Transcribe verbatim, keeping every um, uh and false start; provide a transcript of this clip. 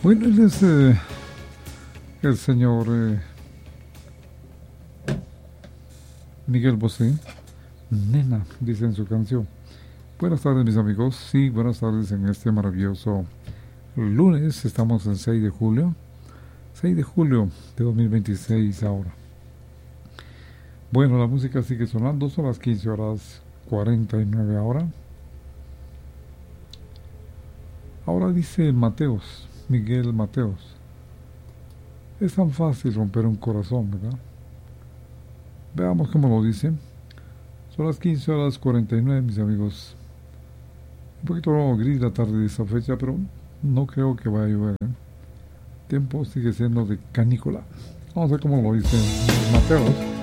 Bueno, él es eh, el señor eh, Miguel Bosé. Nena, dice en su canción. Buenas tardes, mis amigos. Sí, buenas tardes en este maravilloso lunes. Estamos en seis de julio. seis de julio de dos mil veintiséis ahora. Bueno, la música sigue sonando. Son las quince horas cuarenta y nueve ahora. Ahora dice Mateos, Miguel Mateos. Es tan fácil romper un corazón, ¿verdad? Veamos cómo lo dice. Son las quince horas cuarenta y nueve, mis amigos. Un poquito gris la tarde de esta fecha, pero no creo que vaya a llover, ¿eh? El tiempo sigue siendo de canícula. Vamos a ver cómo lo dice Mateos.